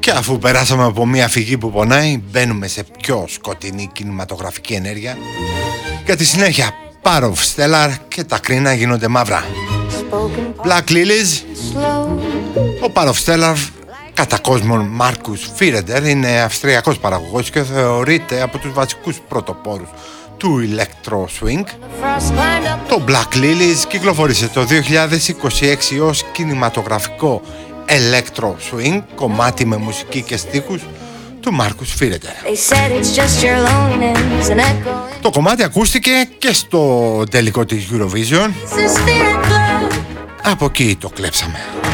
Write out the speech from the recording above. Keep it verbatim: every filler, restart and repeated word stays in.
Και αφού περάσαμε από μια φυγή που πονάει, μπαίνουμε σε πιο σκοτεινή κινηματογραφική ενέργεια. Για τη συνέχεια Power of Stellar και τα κρίνα γίνονται μαύρα. Black Lilies. Ο Power of Stellar, κατά κόσμον Μάρκους Φίρεντερ, είναι αυστριακός παραγωγός και θεωρείται από τους βασικούς πρωτοπόρους του Electro Swing. Το Black Lilies κυκλοφόρησε το δύο χιλιάδες είκοσι έξι ως κινηματογραφικό Electro Swing, κομμάτι με μουσική και στίχους του Μάρκους Φίρεντερ. Το κομμάτι ακούστηκε και στο τελικό της Eurovision. Από εκεί το κλέψαμε.